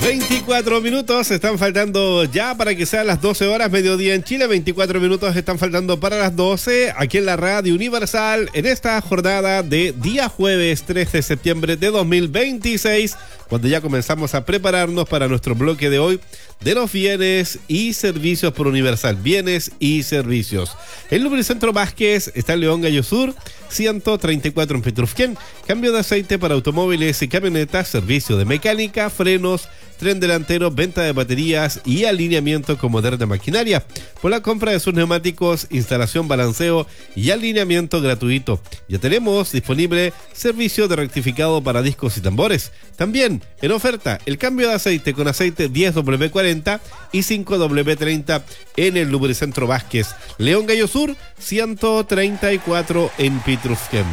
24 minutos están faltando ya para que sean las 12 horas, mediodía en Chile. 24 minutos están faltando para las 12 aquí en la Radio Universal en esta jornada de día jueves 3 de septiembre de 2026, cuando ya comenzamos a prepararnos para nuestro bloque de hoy de los bienes y servicios por Universal. Bienes y servicios. El Lubricentro Vázquez está en León Gallo Sur, 134 en Petrufquén. Cambio de aceite para automóviles y camionetas, servicio de mecánica, frenos, tren delantero, venta de baterías y alineamiento con moderna maquinaria. Por la compra de sus neumáticos, instalación, balanceo y alineamiento gratuito. Ya tenemos disponible servicio de rectificado para discos y tambores. También en oferta el cambio de aceite con aceite 10W40 y 5W30 en el Lubricentro Vázquez. León Gallo Sur, 134 en Petrufquén.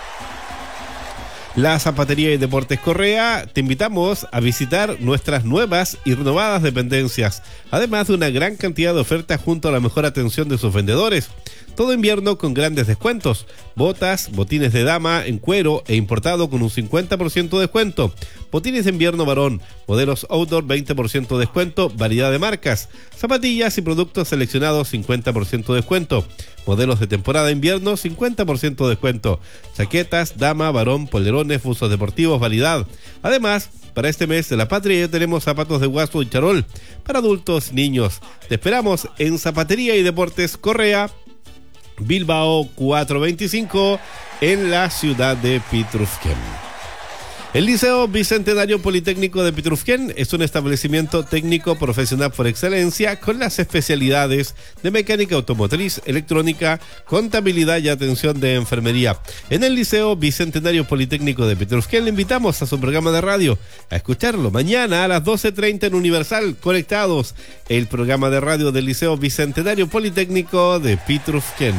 La Zapatería y Deportes Correa te invitamos a visitar nuestras nuevas y renovadas dependencias, además de una gran cantidad de ofertas junto a la mejor atención de sus vendedores. Todo invierno con grandes descuentos, botas, botines de dama en cuero e importado con un 50% de descuento, botines de invierno varón, modelos outdoor 20% de descuento, variedad de marcas, zapatillas y productos seleccionados 50% de descuento, modelos de temporada invierno 50% de descuento, chaquetas, dama, varón, polerones, buzos deportivos, variedad. Además, para este mes de la patria ya tenemos zapatos de guaso y charol para adultos, niños. Te esperamos en Zapatería y Deportes Correa, Bilbao 425, en la ciudad de Petrufquén. El Liceo Bicentenario Politécnico de Petrufquén es un establecimiento técnico profesional por excelencia con las especialidades de mecánica automotriz, electrónica, contabilidad y atención de enfermería. En el Liceo Bicentenario Politécnico de Petrufquén le invitamos a su programa de radio, a escucharlo mañana a las 12:30 en Universal, Conectados, el programa de radio del Liceo Bicentenario Politécnico de Petrufquén.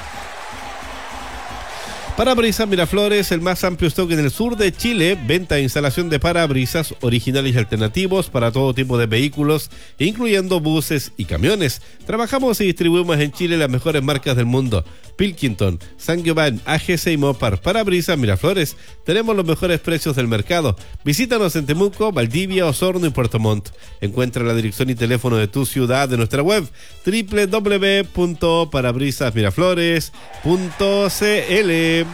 Parabrisas Miraflores, el más amplio stock en el sur de Chile, venta e instalación de parabrisas originales y alternativos para todo tipo de vehículos, incluyendo buses y camiones. Trabajamos y distribuimos en Chile las mejores marcas del mundo: Pilkington, Saint-Gobain, AGC y Mopar. Parabrisas Miraflores, tenemos los mejores precios del mercado. Visítanos en Temuco, Valdivia, Osorno y Puerto Montt. Encuentra la dirección y teléfono de tu ciudad de nuestra web www.parabrisasmiraflores.cl.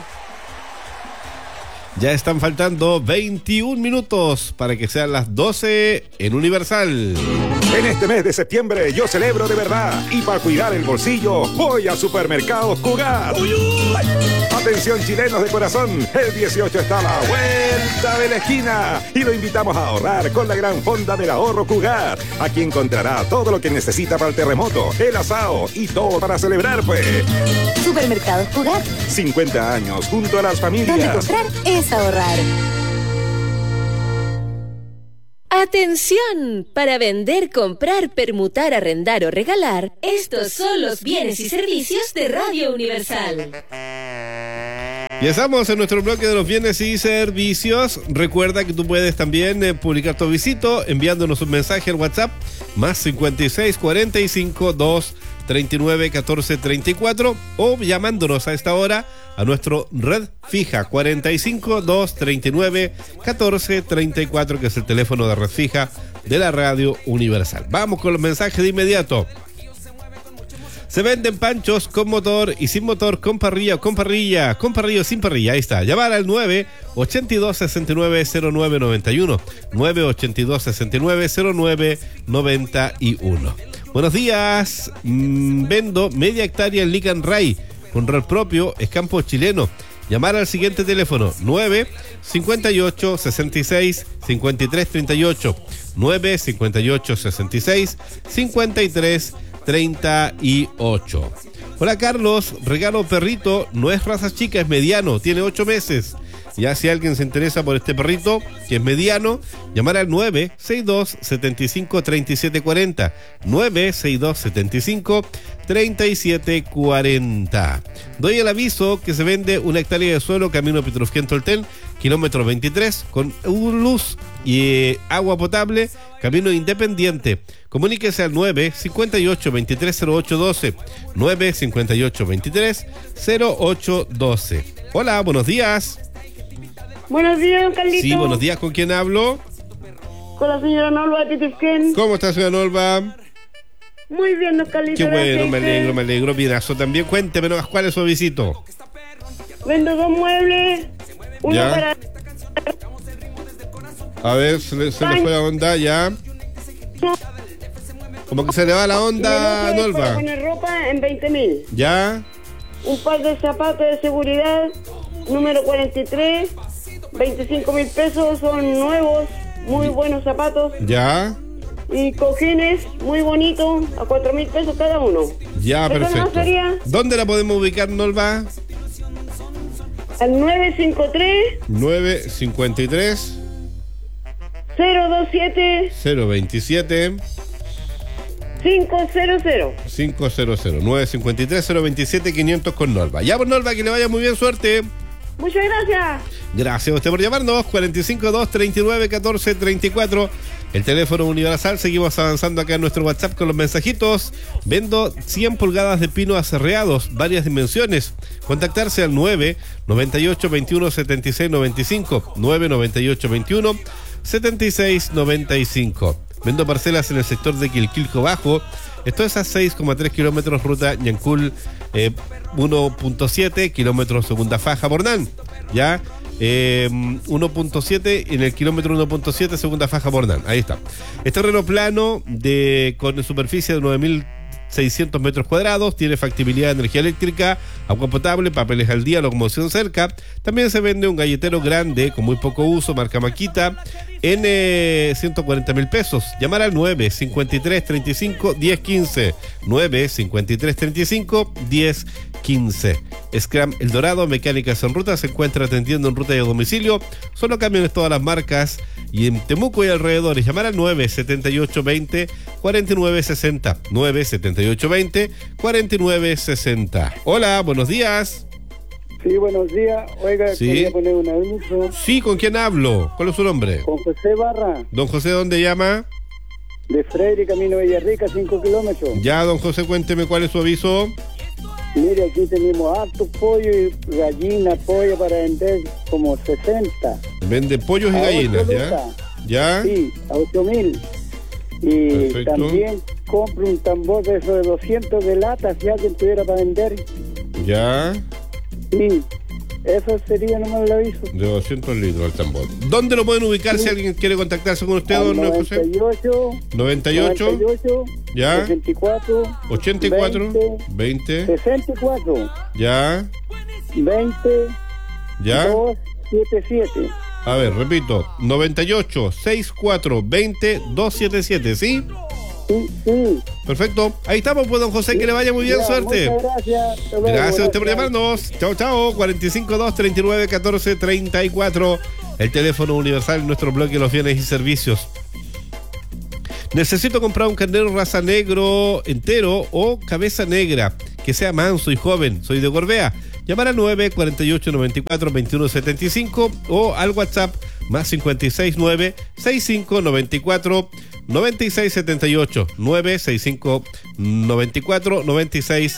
Ya están faltando 21 minutos para que sean las 12 en Universal. En este mes de septiembre yo celebro de verdad, y para cuidar el bolsillo voy a Supermercados Cugat. ¡Uy, uy! Atención, chilenos de corazón, el 18 está a la vuelta de la esquina y lo invitamos a ahorrar con la gran fonda del ahorro Cugat. Aquí encontrará todo lo que necesita para el terremoto, el asado y todo para celebrar, pues. Supermercados Cugat, 50 años junto a las familias. Donde comprar es ahorrar. ¡Atención! Para vender, comprar, permutar, arrendar o regalar, estos son los bienes y servicios de Radio Universal. Y estamos en nuestro bloque de los bienes y servicios. Recuerda que tú puedes también publicar tu visito enviándonos un mensaje al WhatsApp más 56 45 2 39 14 34 o llamándonos a esta hora a nuestro red fija 45 2 39 14 34, que es el teléfono de red fija de la Radio Universal. Vamos con los mensajes de inmediato. Se venden panchos con motor y sin motor, con parrilla o con parrilla, con parrilla o sin parrilla. Ahí está. Llamar al 982 69 09 91. 982 69 09 91. Buenos días. Vendo media hectárea en Lican Ray con rol propio, es campo chileno. Llamar al siguiente teléfono: 9 58 66 53 38. 9 58 66 53 38. Hola Carlos, regalo perrito, no es raza chica, es mediano, tiene 8 meses. Ya si alguien se interesa por este perrito, que es mediano, llamar al 962 75 37 40. 962 75 37 40. Doy el aviso que se vende una hectárea de suelo camino Petrufquén Tolten, kilómetro 23, con luz y agua potable, camino independiente. Comuníquese al 958 23 08 12. 958 23 08 12. Hola, buenos días. Buenos días, Carlito. Sí, buenos días. ¿Con quién hablo? con la señora Nolva Titifken. ¿Cómo está, señora Nolva? Muy bien, don Carlito. Qué bueno, gracias. me alegro. Bienazo también. Cuénteme, ¿no? ¿Cuál es su visito? Vendo 2 muebles. Uno Ya. para... A ver, se le fue la onda ya. Como que se le va la onda, y el otro es para Nolva. poner ropa en 20.000. Ya, Un par de zapatos de seguridad, número 43, 25.000 pesos, son nuevos, muy buenos zapatos. ya, Y cojines, muy bonitos, a 4.000 pesos cada uno. ya, ¿Eso perfecto. no sería? ¿Dónde la podemos ubicar, Nolva? Al 953 953 027 027 500. 500 953 027 500 con Nolva. Ya, pues, Nolva, que le vaya muy bien, suerte. Muchas gracias. Gracias a usted por llamarnos. 45 39 14 34. El teléfono universal. Seguimos avanzando acá en nuestro WhatsApp con los mensajitos. Vendo 100 pulgadas de pino aserreados, varias dimensiones. Contactarse al 9 98 21 76 95. 9 98 21 76 95. Vendo parcelas en el sector de Quilquilco Bajo. Esto es a 6,3 kilómetros ruta Ñancul 1.7 kilómetros segunda faja Bornán. Ya 1.7 en el kilómetro 1.7 segunda faja Bornán. Ahí está. Es terreno plano con superficie de 9.600 metros cuadrados. Tiene factibilidad de energía eléctrica, agua potable, papeles al día, locomoción cerca. También se vende un galletero grande con muy poco uso, marca Maquita, en 140.000 pesos. Llamar al 9 53 35 10 15. 9 53 35 10 15. Scram El Dorado, mecánicas en ruta, se encuentra atendiendo en ruta y a domicilio. Solo camiones todas las marcas. Y en Temuco y alrededores, llamar al 9 78 20 49 60. 9 78 20 49 60. Hola, buenos días. Sí, buenos días. Oiga, Sí. quería poner un aviso Sí, ¿con quién hablo? ¿Cuál es su nombre? con José Barra, Don José, ¿dónde llama? de Freire, Camino Villarrica, 5 kilómetros. Ya, don José, cuénteme cuál es su aviso. Mire, aquí tenemos hartos pollo y gallina, pollo para vender como 60. Vende pollos y A gallinas, 8 ¿ya? lucas. ¿Ya? Sí, a 8.000. Y Perfecto. también compro un tambor de esos de 200 de latas, si alguien tuviera para vender. ¿Ya? Sí, eso sería nomás el aviso. De 200 litros el tambor. ¿Dónde lo pueden ubicar si alguien quiere contactarse con usted, Al don José? 98, 98, ¿ya? 84, 84, 20, 64, ¿ya? 20, ¿Ya? 277. A ver, repito, 98, 64, 20, 277, ¿sí? Sí, sí. Perfecto. Ahí estamos, pues, don José, que le vaya muy bien, Ya, suerte. Muchas gracias. Hasta luego, Gracias a usted por gracias. llamarnos. Chao, chao. 45 2 39 14 34. El teléfono universal en nuestro bloque de los bienes y servicios. Necesito comprar un carnero raza negro entero o cabeza negra, que sea manso y joven. Soy de Gorbea. Llamar al 9 48 94 21 75 o al WhatsApp más 56 9 65 94 96 78 9 65 94 96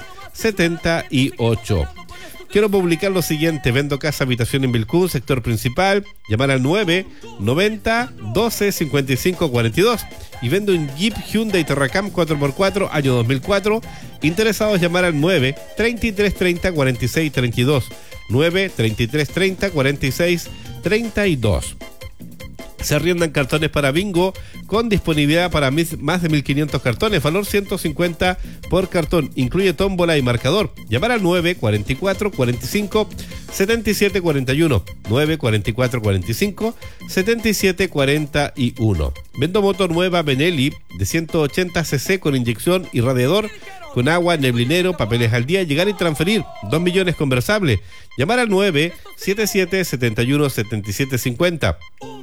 78. Quiero publicar lo siguiente: vendo casa habitación en Vilcún, sector principal. Llamar al 9 90 12 55 42. Y vendo un Jeep Hyundai Terracam 4x4 año 2004. Interesados, llamar al 9 33 30 46 32. 9 33 30 46 32. Se arriendan cartones para bingo con disponibilidad para más de 1.500 cartones, valor 150 por cartón, incluye tómbola y marcador. Llamar al 9 44 45 77 41. 9 44 45 77 41. Vendo moto nueva Benelli de 180 cc con inyección y radiador, con agua, neblinero, papeles al día, llegar y transferir. 2 millones conversable. Llamar al 9 77 71 77 50.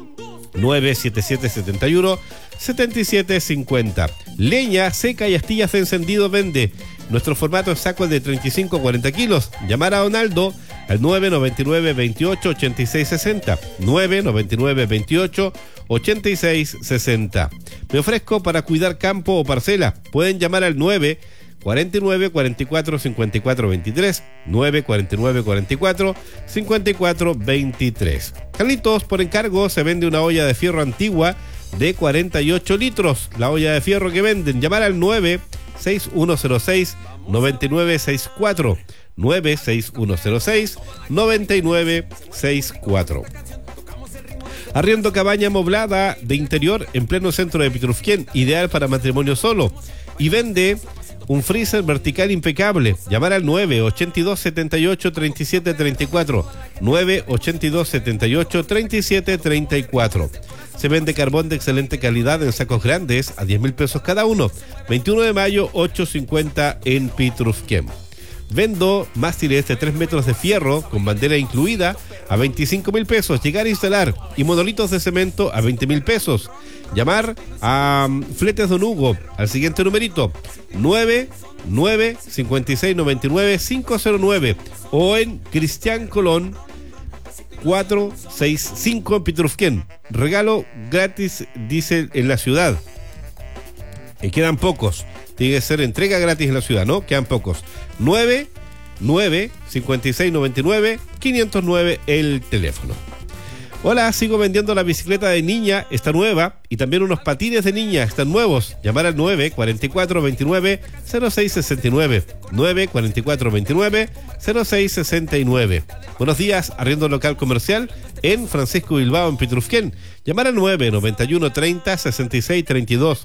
977 71 77 50. Leña seca y astillas de encendido vende. Nuestro formato es saco de 35 a 40 kilos. Llamar a Donaldo al 999 28 86 60. 999 28 86 60. Me ofrezco para cuidar campo o parcela. Pueden llamar al 9 49 44 54 23. 9 49 44 54 23. Carlitos, por encargo se vende una olla de fierro antigua de 48 litros. La olla de fierro que venden. Llamar al 96106-9964. 96106-9964. Arriendo cabaña amoblada de interior en pleno centro de Pitrufquén, ideal para matrimonio solo. Y vende un freezer vertical impecable. Llamar al 982-78-37-34. 982-78-37-34. Se vende carbón de excelente calidad en sacos grandes a 10.000 pesos cada uno. 21 de mayo, 8.50 en Pitrufquén. Vendo mástiles de 3 metros de fierro con bandera incluida a 25.000 pesos. Llegar a instalar y monolitos de cemento a 20.000 pesos. Llamar a Fletes Don Hugo al siguiente numerito 995699-509 o en Cristian Colón 465 en Pitrufquén. Regalo gratis, dice en la ciudad. Quedan pocos. Tiene que ser entrega gratis en la ciudad, ¿no? Quedan pocos. 95699-509 el teléfono. Hola, sigo vendiendo la bicicleta de niña, está nueva, y también unos patines de niña, están nuevos. Llamar al 94429-0669. 94429-0669. Buenos días, arriendo local comercial en Francisco Bilbao, en Pitrufquén. Llamar al 99130-6632.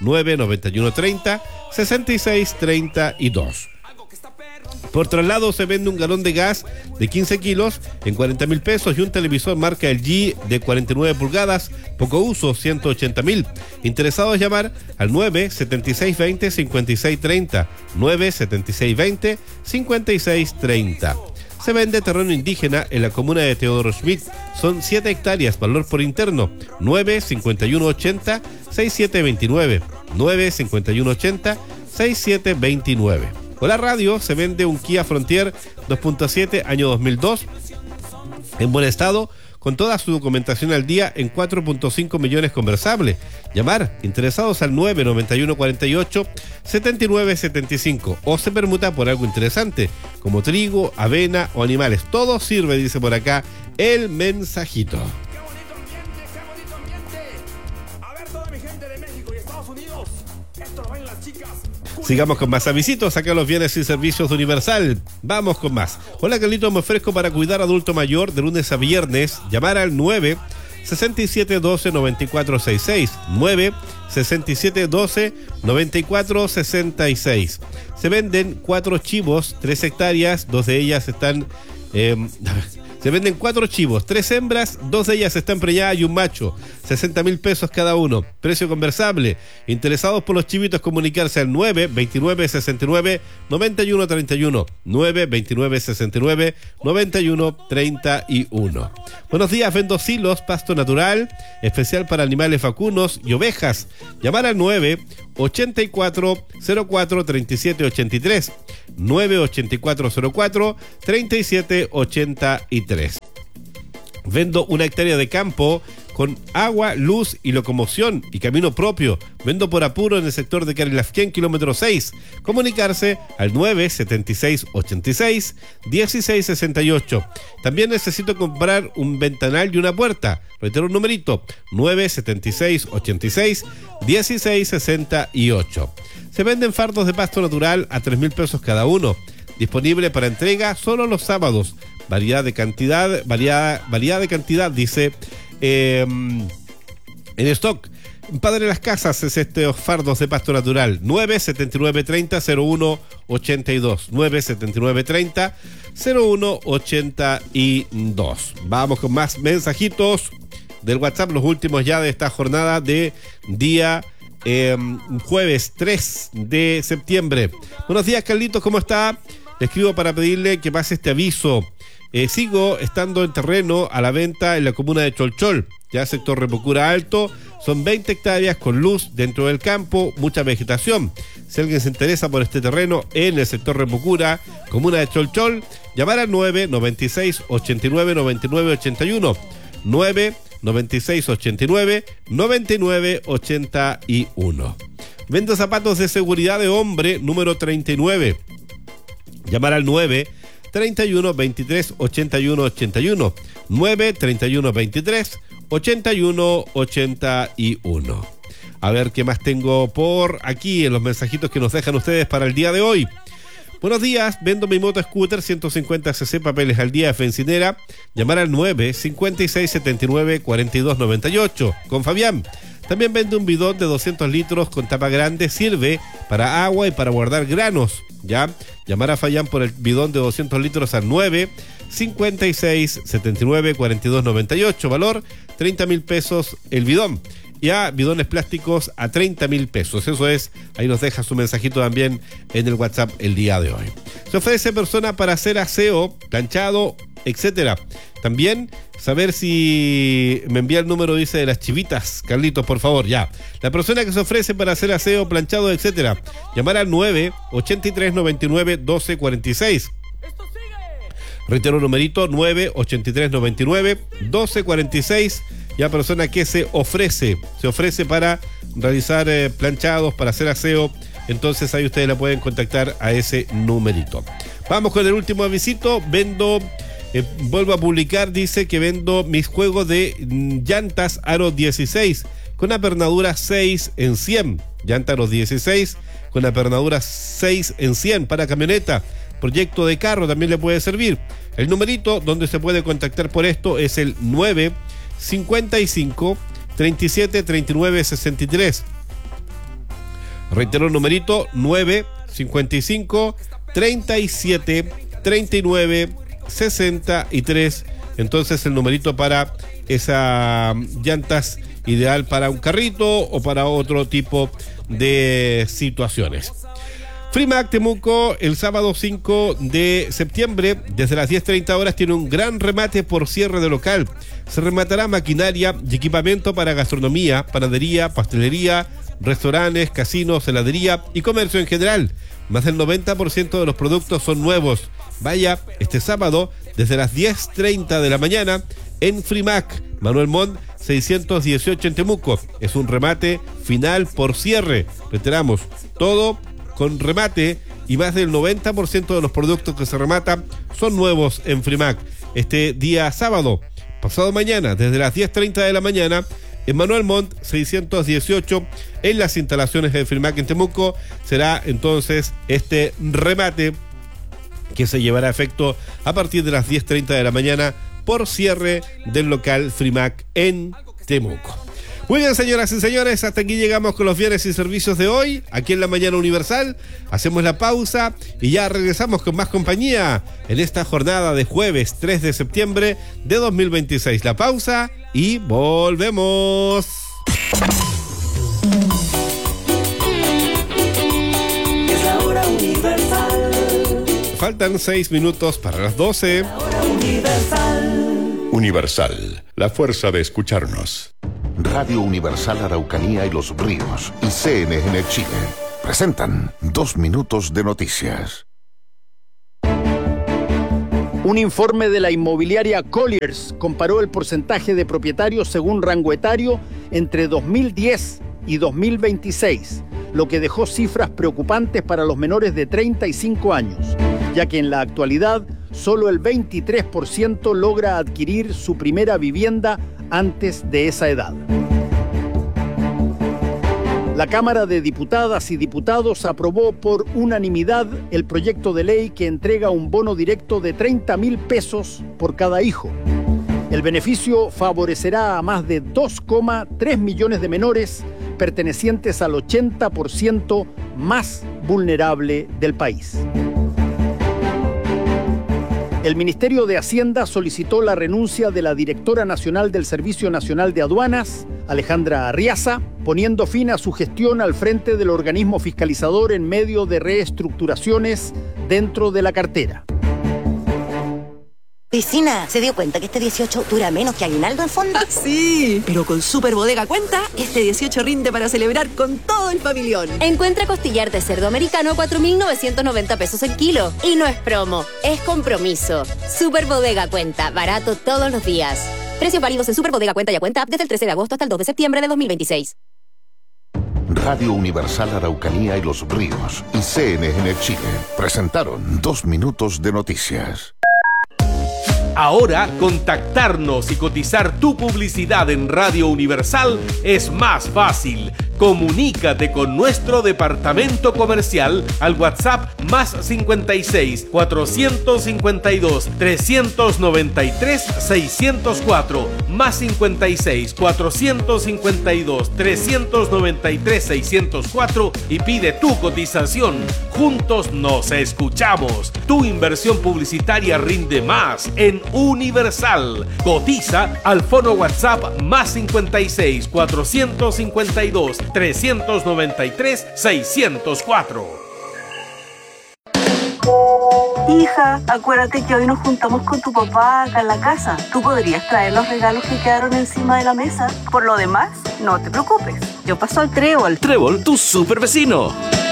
99130-6632. Por traslado se vende un galón de gas de 15 kilos en 40.000 pesos y un televisor marca LG de 49 pulgadas, poco uso, 180.000. Interesados llamar al 97620-5630. 97620-5630. Se vende terreno indígena en la comuna de Teodoro Schmidt. Son 7 hectáreas, valor por interno. 95180-6729. 95180-6729. Con la radio se vende un Kia Frontier 2.7 año 2002 en buen estado, con toda su documentación al día en 4.5 millones conversable. Llamar, interesados al 99148-7975 o se permuta por algo interesante, como trigo, avena o animales. Todo sirve, dice por acá el mensajito. Sigamos con más avisitos, acá los bienes y servicios de Universal. Vamos con más. Hola Carlitos, me ofrezco para cuidar adulto mayor de lunes a viernes. Llamar al 96712-9466. 96712-9466. Se venden 4 chivos, 3 hectáreas, 2 de ellas están... Se venden 4 chivos, 3 hembras, 2 de ellas están preñadas y un macho. 60.000 pesos cada uno. Precio conversable. Interesados por los chivitos, comunicarse al 92969-9131. 92969-9131. Buenos días, vendo silos, pasto natural, especial para animales vacunos y ovejas. Llamar al 984043783. 984043783. Vendo 1 hectárea de campo con agua, luz y locomoción y camino propio. Vendo por apuro en el sector de Carilafquén, kilómetro 6. Comunicarse al 97686-1668. También necesito comprar un ventanal y una puerta. Reitero un numerito, 97686-1668. Se venden fardos de pasto natural a 3.000 pesos cada uno. Disponible para entrega solo los sábados. Variedad de cantidad, dice en stock. Padre Las Casas es estos fardos de pasto natural. 97930-0182. 97930-0182. Vamos con más mensajitos del WhatsApp, los últimos ya de esta jornada de día jueves 3 de septiembre. Buenos días, Carlitos, ¿cómo está? Le escribo para pedirle que pase este aviso. Sigo estando en terreno a la venta en la comuna de Cholchol, ya sector Repocura Alto. Son 20 hectáreas con luz dentro del campo, mucha vegetación. Si alguien se interesa por este terreno en el sector Repocura, comuna de Cholchol, llamar al 996-89-99-81. 996-89-99-81. Vendo zapatos de seguridad de hombre número 39. Llamar al 931-23-81-81. 931-23 8181. A ver qué más tengo por aquí en los mensajitos que nos dejan ustedes para el día de hoy. Buenos días, vendo mi moto scooter 150cc, papeles al día, Fencinera. Llamar al 956794298 con Fabián. También vende un bidón de 200 litros con tapa grande, sirve para agua y para guardar granos. Ya, llamar a Fabián por el bidón de 200 litros al 956794298, valor 30.000 pesos el bidón. Ya, bidones plásticos a 30.000 pesos. Eso es, ahí nos deja su mensajito también en el WhatsApp el día de hoy. Se ofrece persona para hacer aseo, planchado, etcétera. También saber si me envía el número, dice, de las chivitas. Carlitos, por favor, ya. La persona que se ofrece para hacer aseo, planchado, etcétera. Llamar al 983991246. Reitero el numerito, 983991246. Ya, persona que se ofrece para realizar planchados, para hacer aseo. Entonces ahí ustedes la pueden contactar a ese numerito. Vamos con el último avisito. Vuelvo a publicar, dice que vendo mis juegos de llantas Aro 16 con apernadura 6 en 100. Llanta Aro 16 con apernadura 6 en 100 para camioneta. Proyecto de carro también le puede servir. El numerito donde se puede contactar por esto es el 955 37 39 63. Reitero el numerito, 955 37 39 63. Entonces el numerito para esas llantas, ideal para un carrito o para otro tipo de situaciones. Frimac Temuco, el sábado 5 de septiembre, desde las 10:30 horas, tiene un gran remate por cierre de local. Se rematará maquinaria y equipamiento para gastronomía, panadería, pastelería, restaurantes, casinos, heladería y comercio en general. Más del 90% de los productos son nuevos. Vaya este sábado desde las 10:30 de la mañana en Frimac, Manuel Montt 618 en Temuco. Es un remate final por cierre. Reiteramos, todo con remate y más del 90% de los productos que se rematan son nuevos en Frimac. Este día sábado, pasado mañana, desde las 10:30 de la mañana, en Manuel Montt 618, en las instalaciones de Frimac en Temuco, será entonces este remate que se llevará a efecto a partir de las 10:30 de la mañana por cierre del local Frimac en Temuco. Muy bien, señoras y señores, hasta aquí llegamos con los bienes y servicios de hoy, aquí en La Mañana Universal. Hacemos la pausa y ya regresamos con más compañía en esta jornada de jueves 3 de septiembre de 2026. La pausa y volvemos. Es la hora universal. Faltan 6 minutos para las 12. La hora universal. Universal, la fuerza de escucharnos. Radio Universal Araucanía y Los Ríos y CNN Chile presentan 2 minutos de noticias. Un informe de la inmobiliaria Colliers comparó el porcentaje de propietarios según rango etario entre 2010 y 2026, lo que dejó cifras preocupantes para los menores de 35 años, ya que en la actualidad solo el 23% logra adquirir su primera vivienda antes de esa edad. La Cámara de Diputadas y Diputados aprobó por unanimidad el proyecto de ley que entrega un bono directo de 30.000 pesos por cada hijo. El beneficio favorecerá a más de 2,3 millones de menores pertenecientes al 80% más vulnerable del país. El Ministerio de Hacienda solicitó la renuncia de la directora nacional del Servicio Nacional de Aduanas, Alejandra Arriaza, poniendo fin a su gestión al frente del organismo fiscalizador en medio de reestructuraciones dentro de la cartera. Vecina, ¿se dio cuenta que este 18 dura menos que aguinaldo en fondo? Sí, pero con Super Bodega Cuenta, este 18 rinde para celebrar con todo el familión. Encuentra costillar de cerdo americano a 4.990 pesos el kilo. Y no es promo, es compromiso. Super Bodega Cuenta, barato todos los días. Precios válidos en Super Bodega Cuenta y a Cuenta App desde el 13 de agosto hasta el 2 de septiembre de 2026. Radio Universal Araucanía y Los Ríos y CNN Chile presentaron 2 minutos de noticias. Ahora, contactarnos y cotizar tu publicidad en Radio Universal es más fácil. Comunícate con nuestro departamento comercial al WhatsApp más 56 452 393 604 más 56 452 393 604 y pide tu cotización. Juntos nos escuchamos. Tu inversión publicitaria rinde más en Universal. Cotiza al fono WhatsApp más 56 452 393 604. Hija, acuérdate que hoy nos juntamos con tu papá acá en la casa. Tú podrías traer los regalos que quedaron encima de la mesa. Por lo demás, no te preocupes. Yo paso al Trébol. Trébol, tu super vecino.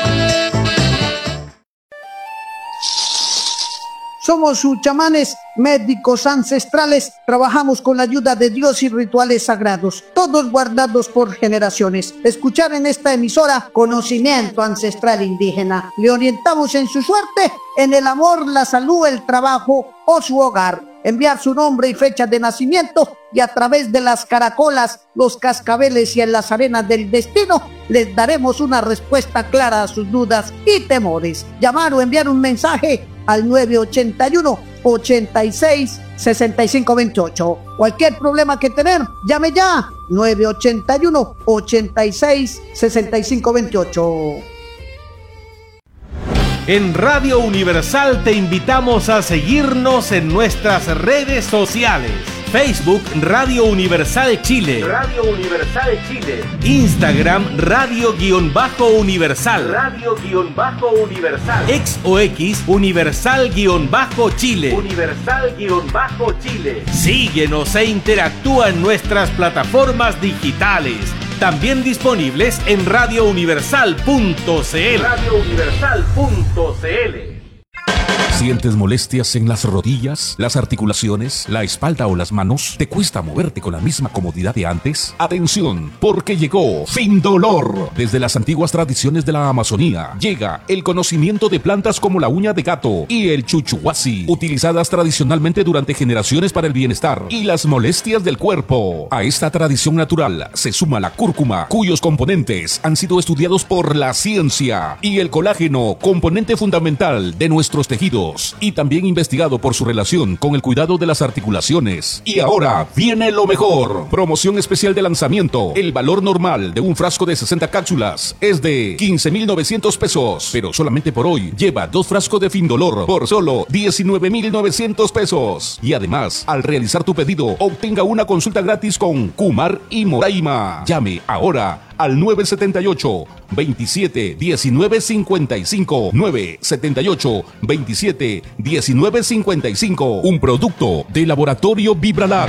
Somos sus chamanes, médicos ancestrales, trabajamos con la ayuda de Dios y rituales sagrados, todos guardados por generaciones. Escuchar en esta emisora conocimiento ancestral indígena. Le orientamos en su suerte, en el amor, la salud, el trabajo o su hogar. Enviar su nombre y fecha de nacimiento y a través de las caracolas, los cascabeles y en las arenas del destino les daremos una respuesta clara a sus dudas y temores. Llamar o enviar un mensaje al 981-86-6528. Cualquier problema que tener, llame ya. 981-86-6528. En Radio Universal te invitamos a seguirnos en nuestras redes sociales. Facebook Radio Universal Chile. Radio Universal Chile. Instagram Radio-Universal. Radio-Universal. X o X Universal-Chile. Universal-Chile. Síguenos e interactúa en nuestras plataformas digitales. También disponibles en radiouniversal.cl. radiouniversal.cl. ¿Sientes molestias en las rodillas, las articulaciones, la espalda o las manos? ¿Te cuesta moverte con la misma comodidad de antes? Atención, porque llegó Findolor. Desde las antiguas tradiciones de la Amazonía llega el conocimiento de plantas como la uña de gato y el chuchuhuasi, utilizadas tradicionalmente durante generaciones para el bienestar y las molestias del cuerpo. A esta tradición natural se suma la cúrcuma, cuyos componentes han sido estudiados por la ciencia, y el colágeno, componente fundamental de nuestros tejidos, y también investigado por su relación con el cuidado de las articulaciones. Y ahora viene lo mejor. Promoción especial de lanzamiento. El valor normal de un frasco de 60 cápsulas es de 15,900 pesos, pero solamente por hoy lleva 2 frascos de Findolor por solo 19,900 pesos. Y además, al realizar tu pedido, obtenga una consulta gratis con Kumar y Moraima. Llame ahora al 978 27 19 55 978 27 19 55. Un producto de Laboratorio Vibralab.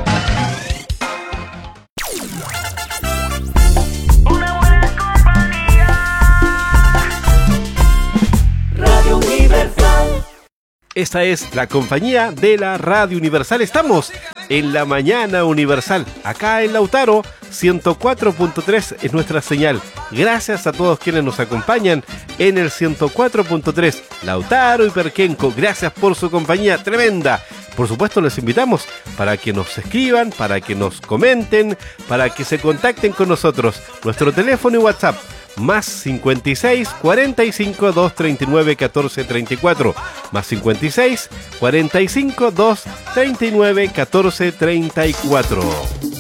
Radio Universal. Esta es la compañía de la Radio Universal. Estamos en la mañana universal, acá en Lautaro. 104.3 es nuestra señal. Gracias a todos quienes nos acompañan en el 104.3. Lautaro y Perquenco, gracias por su compañía tremenda. Por supuesto, les invitamos para que nos escriban, para que nos comenten, para que se contacten con nosotros. Nuestro teléfono y WhatsApp, más 56 45 239 14 34, más 56 45 239 14 34.